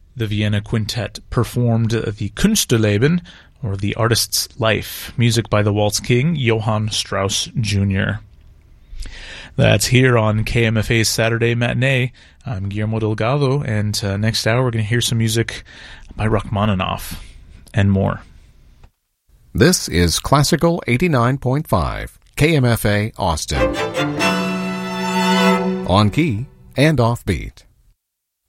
The Vienna Quintet performed the Kunstleben, or The Artist's Life, music by the Waltz King, Johann Strauss Jr. That's here on KMFA's Saturday Matinee. I'm Guillermo Delgado, and next hour we're going to hear some music by Rachmaninoff and more. This is Classical 89.5, KMFA Austin. On key and off beat.